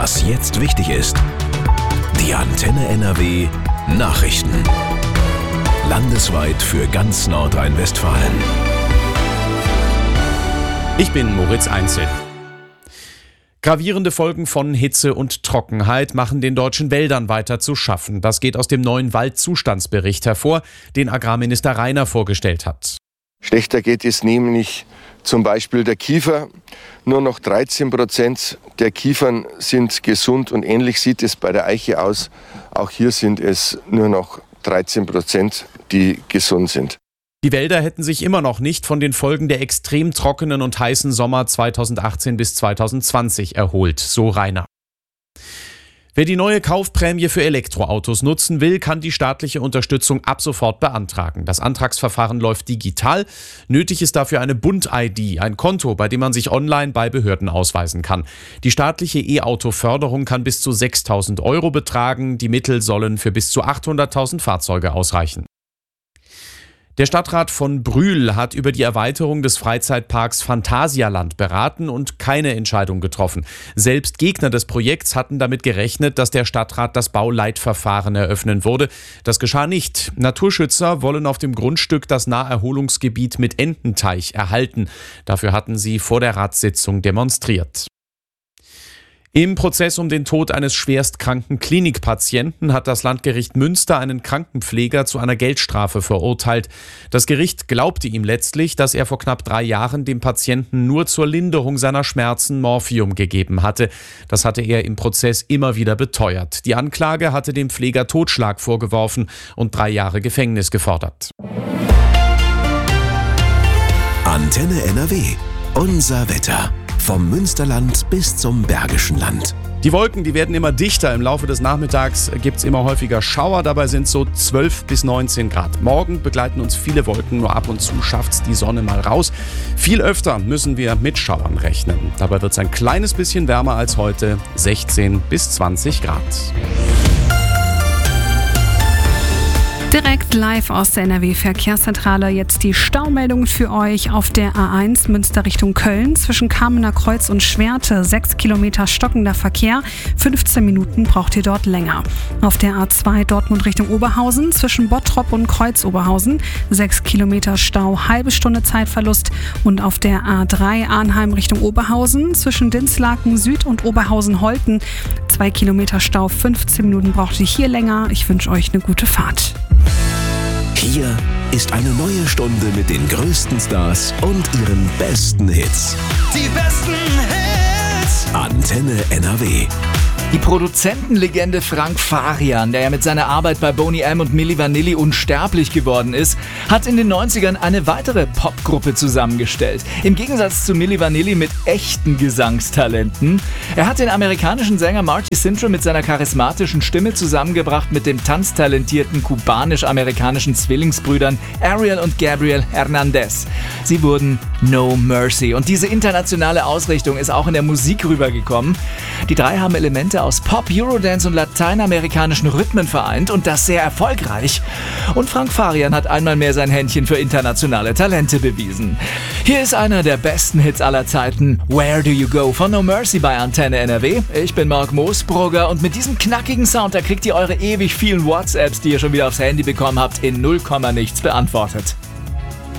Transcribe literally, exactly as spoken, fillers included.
Was jetzt wichtig ist. Die Antenne N R W Nachrichten. Landesweit für ganz Nordrhein-Westfalen. Ich bin Moritz Einzel. Gravierende Folgen von Hitze und Trockenheit machen den deutschen Wäldern weiter zu schaffen. Das geht aus dem neuen Waldzustandsbericht hervor, den Agrarminister Rainer vorgestellt hat. Schlechter geht es nämlich zum Beispiel der Kiefer. Nur noch dreizehn Prozent der Kiefern sind gesund und ähnlich sieht es bei der Eiche aus. Auch hier sind es nur noch dreizehn Prozent, die gesund sind. Die Wälder hätten sich immer noch nicht von den Folgen der extrem trockenen und heißen Sommer zweitausendachtzehn bis zweitausendzwanzig erholt, so Rainer. Wer die neue Kaufprämie für Elektroautos nutzen will, kann die staatliche Unterstützung ab sofort beantragen. Das Antragsverfahren läuft digital. Nötig ist dafür eine Bund-I D, ein Konto, bei dem man sich online bei Behörden ausweisen kann. Die staatliche E-Auto-Förderung kann bis zu sechstausend Euro betragen. Die Mittel sollen für bis zu achthunderttausend Fahrzeuge ausreichen. Der Stadtrat von Brühl hat über die Erweiterung des Freizeitparks Phantasialand beraten und keine Entscheidung getroffen. Selbst Gegner des Projekts hatten damit gerechnet, dass der Stadtrat das Bauleitverfahren eröffnen würde. Das geschah nicht. Naturschützer wollen auf dem Grundstück das Naherholungsgebiet mit Ententeich erhalten. Dafür hatten sie vor der Ratssitzung demonstriert. Im Prozess um den Tod eines schwerstkranken Klinikpatienten hat das Landgericht Münster einen Krankenpfleger zu einer Geldstrafe verurteilt. Das Gericht glaubte ihm letztlich, dass er vor knapp drei Jahren dem Patienten nur zur Linderung seiner Schmerzen Morphium gegeben hatte. Das hatte er im Prozess immer wieder beteuert. Die Anklage hatte dem Pfleger Totschlag vorgeworfen und drei Jahre Gefängnis gefordert. Antenne N R W. Unser Wetter. Vom Münsterland bis zum Bergischen Land. Die Wolken, die werden immer dichter. Im Laufe des Nachmittags gibt es immer häufiger Schauer. Dabei sind es so zwölf bis neunzehn Grad. Morgen begleiten uns viele Wolken. Nur ab und zu schafft's die Sonne mal raus. Viel öfter müssen wir mit Schauern rechnen. Dabei wird es ein kleines bisschen wärmer als heute. sechzehn bis zwanzig Grad. Direkt live aus der N R W-Verkehrszentrale jetzt die Staumeldung für euch auf der A eins Münster Richtung Köln zwischen Kamener Kreuz und Schwerte. sechs Kilometer stockender Verkehr, fünfzehn Minuten braucht ihr dort länger. Auf der A zwei Dortmund Richtung Oberhausen zwischen Bottrop und Kreuz-Oberhausen. sechs Kilometer Stau, halbe Stunde Zeitverlust. Und auf der A drei Arnheim Richtung Oberhausen zwischen Dinslaken Süd und Oberhausen-Holten. zwei Kilometer Stau, fünfzehn Minuten braucht ihr hier länger. Ich wünsche euch eine gute Fahrt. Hier ist eine neue Stunde mit den größten Stars und ihren besten Hits. Die besten Hits. Antenne N R W. Die Produzentenlegende Frank Farian, der ja mit seiner Arbeit bei Boney M und Milli Vanilli unsterblich geworden ist, hat in den neunzigern eine weitere Popgruppe zusammengestellt. Im Gegensatz zu Milli Vanilli mit echten Gesangstalenten. Er hat den amerikanischen Sänger Marty Sintra mit seiner charismatischen Stimme zusammengebracht mit dem tanztalentierten kubanisch-amerikanischen Zwillingsbrüdern Ariel und Gabriel Hernandez. Sie wurden No Mercy. Und diese internationale Ausrichtung ist auch in der Musik rübergekommen. Die drei haben Elemente aus Pop, Eurodance und lateinamerikanischen Rhythmen vereint und das sehr erfolgreich. Und Frank Farian hat einmal mehr sein Händchen für internationale Talente bewiesen. Hier ist einer der besten Hits aller Zeiten, Where Do You Go von No Mercy bei Antenne N R W. Ich bin Marc Moosbrugger und mit diesem knackigen Sound, da kriegt ihr eure ewig vielen WhatsApps, die ihr schon wieder aufs Handy bekommen habt, in null Komma nichts beantwortet.